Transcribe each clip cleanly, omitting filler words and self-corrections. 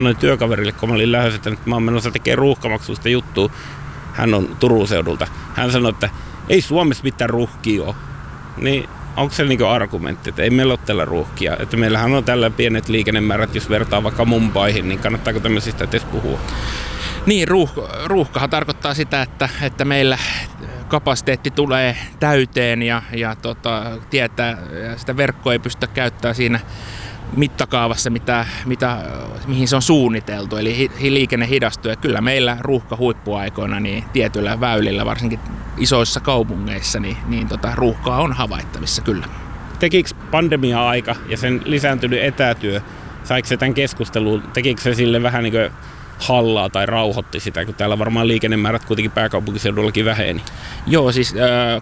Noin työkaverille, kun mä olin lähdössä, että mä oon menossa tekemään ruuhkamaksuista juttua. Hän on Turun seudulta. Hän sanoi, että ei Suomessa mitään ruuhkia ole. Niin onko se niinku argumentti, että ei meillä ole tällä ruuhkia? Että meillähän on tällä pienet liikennemäärät, jos vertaa vaikka Mumbaihin, niin kannattaako tämmöisistä edes puhua? Niin, ruuhkahan tarkoittaa sitä, että meillä kapasiteetti tulee täyteen ja tietää, ja sitä verkkoa ei pystytä käyttämään siinä mittakaavassa, mihin se on suunniteltu, eli liikenne hidastuu. Ja kyllä meillä ruuhkahuippuaikoina niin tietyillä väylillä, varsinkin isoissa kaupungeissa, niin ruuhkaa on havaittavissa kyllä. Tekikö pandemia-aika ja sen lisääntynyt etätyö, saiko se tämän keskusteluun, tekikö se sille vähän niin kuin hallaa tai rauhoitti sitä, kun täällä varmaan liikennemäärät kuitenkin pääkaupunkiseudullakin väheni? Joo, siis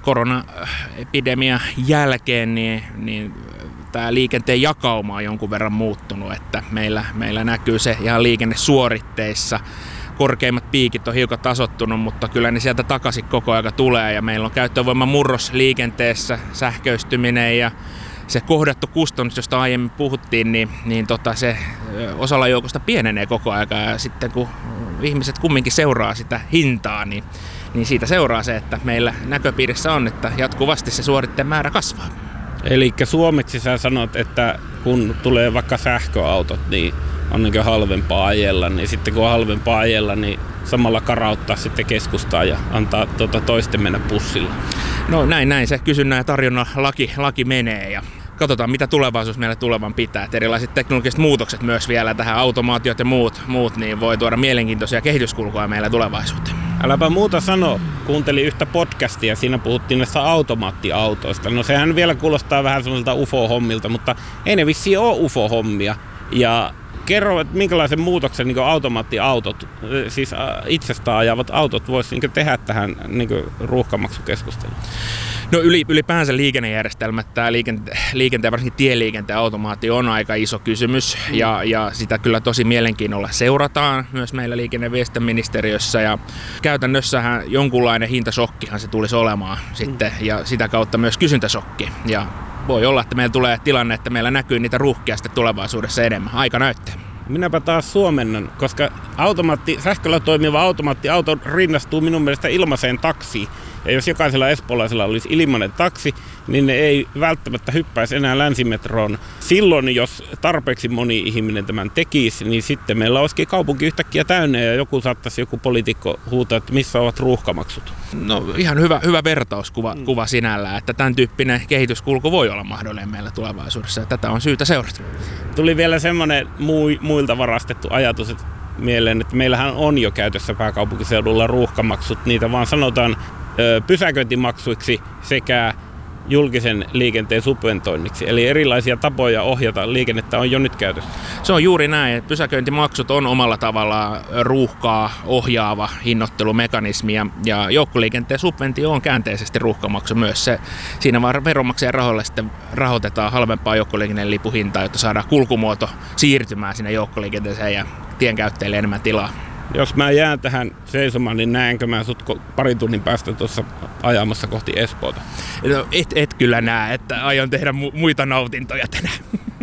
koronaepidemian jälkeen niin tämä liikenteen jakauma on jonkun verran muuttunut, että meillä näkyy se ihan liikennesuoritteissa. Korkeimmat piikit on hiukan tasoittunut, mutta kyllä ne sieltä takaisin koko ajan tulee ja meillä on käyttövoiman murros liikenteessä, sähköistyminen ja se kohdattu kustannus, josta aiemmin puhuttiin, niin se osalla joukosta pienenee koko ajan ja sitten kun ihmiset kumminkin seuraa sitä hintaa, niin siitä seuraa se, että meillä näköpiirissä on, että jatkuvasti se suoritteen määrä kasvaa. Eli suomeksi sä sanot, että kun tulee vaikka sähköautot, niin on niin halvempaa ajella, niin sitten kun on halvempaa ajella, niin samalla karauttaa sitten keskustaa ja antaa toisten mennä pussilla. No näin se kysynnän ja tarjonnan laki menee ja katsotaan mitä tulevaisuus meille tulevan pitää. Et erilaiset teknologiset muutokset myös vielä tähän automaatiot ja muut niin voi tuoda mielenkiintoisia kehityskulkuja meille tulevaisuuteen. Äläpä muuta sano. Kuuntelin yhtä podcastia, siinä puhuttiin näistä automaattiautoista. No sehän vielä kuulostaa vähän semmoiselta UFO-hommilta, mutta ei ne vissiin ole UFO-hommia. Ja kerro, että minkälaisen muutoksen niin automaattiautot, siis itsestään ajavat autot voisi niin tehdä tähän niin ruuhkamaksukeskusteluun? No ylipäänsä liikennejärjestelmät, tämä liikenteen, varsinkin tieliikenteen automaatio on aika iso kysymys ja sitä kyllä tosi mielenkiinnolla seurataan myös meillä liikenne- ja viestintäministeriössä ja käytännössähän jonkunlainen hintasokkihan se tulisi olemaan sitten ja sitä kautta myös kysyntäsokki ja voi olla, että meillä tulee tilanne, että meillä näkyy niitä ruuhkia sitten tulevaisuudessa enemmän. Aika näyttää. Minäpä taas suomennan, koska sähköllä toimiva automaattiauto rinnastuu minun mielestä ilmaiseen taksiin. Ja jos jokaisella espoolaisella olisi ilmainen taksi, niin ne ei välttämättä hyppäisi enää länsimetroon. Silloin, jos tarpeeksi moni ihminen tämän tekisi, niin sitten meillä olisikin kaupunki yhtäkkiä täynnä ja joku poliitikko huutaa, että missä ovat ruuhkamaksut. No ihan hyvä vertauskuva sinällään, että tämän tyyppinen kehityskulku voi olla mahdollinen meillä tulevaisuudessa ja tätä on syytä seurata. Tuli vielä semmoinen muilta varastettu ajatus mieleen, että meillähän on jo käytössä pääkaupunkiseudulla ruuhkamaksut, niitä vaan sanotaan pysäköintimaksuiksi sekä julkisen liikenteen subventoinniksi. Eli erilaisia tapoja ohjata liikennettä on jo nyt käytössä. Se on juuri näin, että pysäköintimaksut on omalla tavallaan ruuhkaa ohjaava hinnoittelumekanismi ja joukkoliikenteen subventio on käänteisesti ruuhkamaksu myös. Siinä vaan veronmaksajan rahoilla sitten rahoitetaan halvempaa joukkoliikenteen lipuhintaa, jotta saadaan kulkumuoto siirtymään sinne joukkoliikenteeseen ja tienkäyttäjille enemmän tilaa. Jos mä jään tähän seisomaan, niin näenkö mä sut parin tunnin päästä tuossa ajamassa kohti Espoota? No, et kyllä näe, että aion tehdä muita nautintoja tänään.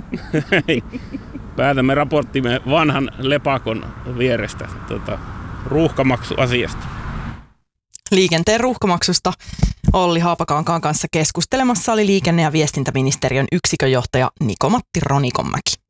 Päätämme raporttimme vanhan lepakon vierestä ruuhkamaksuasiasta. Liikenteen ruuhkamaksusta Olli Haapakankaan kanssa keskustelemassa oli liikenne- ja viestintäministeriön yksikönjohtaja Niko-Matti Ronikonmäki.